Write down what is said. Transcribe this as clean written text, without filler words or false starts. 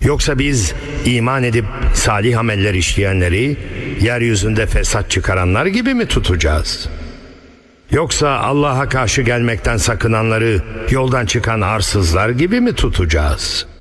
Yoksa biz iman edip salih ameller işleyenleri yeryüzünde fesat çıkaranlar gibi mi tutacağız? Yoksa Allah'a karşı gelmekten sakınanları yoldan çıkan arsızlar gibi mi tutacağız?